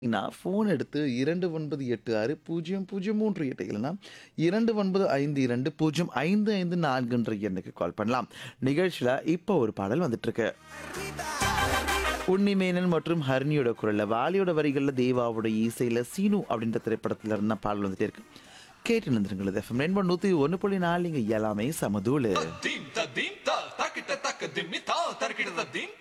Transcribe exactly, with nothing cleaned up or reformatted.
நான் ஃபோன் எடுத்து இரண்டு ஒன்பது எட்டு ஆறு பூஜ்ஜியம் பூஜ்ஜியம் மூன்று எட்டு இல்லைன்னா இரண்டு ஒன்பது ஐந்து இரண்டு பூஜ்ஜியம் ஐந்து ஐந்து நான்கு என்ற எண்ணுக்கு கால் பண்ணலாம். நிகழ்ச்சியில் இப்போ ஒரு பாடல் வந்துட்டு இருக்கு. உன்னிமேனன் மற்றும் ஹரிணியோட குரல்ல, வாலியோட வரிகளில், தேவாவோட இசையில், சீனு அப்படின்ற திரைப்படத்தில் இருந்த பாடல் வந்துட்டே இருக்கு. கேட்டு நின்றுங்களது எஃப்எம் ரெண்டு நூற்றி ஒன்று புள்ளி நாலு இங்கே எல்லாமே சமதூளு. தீம் த தீம் த தக்கிட்ட தக்க திம்மி தா தர்க்கிட்ட தீம்